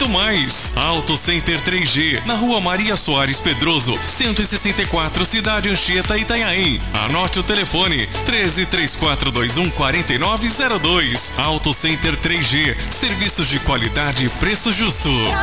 muito mais. Auto Center 3G, na Rua Maria Soares Pedroso, 164, Cidade Anchieta, Itanhaém. Anote o telefone 1334214902. Auto Center 3G, serviços de qualidade e preço justo.